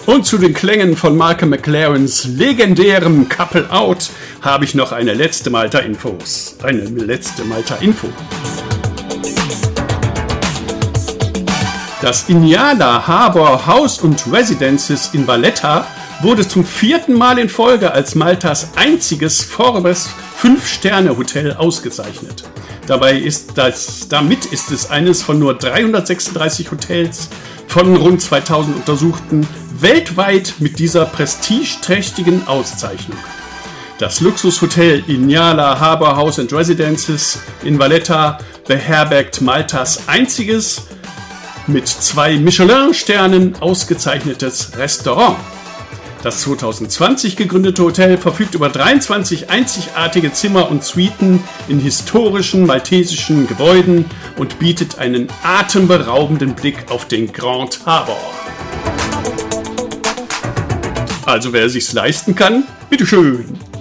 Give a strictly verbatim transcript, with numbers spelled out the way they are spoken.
Und zu den Klängen von Malcolm McLarens legendärem Couple Out habe ich noch eine letzte Malta-Infos. Eine letzte Malta-Info. Das Inyala Harbour House und Residences in Valletta wurde zum vierten Mal in Folge als Maltas einziges Forbes fünf Sterne Hotel ausgezeichnet. Dabei ist das, damit ist es eines von nur dreihundertsechsunddreißig Hotels von rund zweitausend Untersuchten weltweit mit dieser prestigeträchtigen Auszeichnung. Das Luxushotel Inyala Harbour House and Residences in Valletta beherbergt Maltas einziges mit zwei Michelin-Sternen ausgezeichnetes Restaurant. Das zweitausendzwanzig gegründete Hotel verfügt über dreiundzwanzig einzigartige Zimmer und Suiten in historischen maltesischen Gebäuden und bietet einen atemberaubenden Blick auf den Grand Harbour. Also wer sich's leisten kann, bitteschön.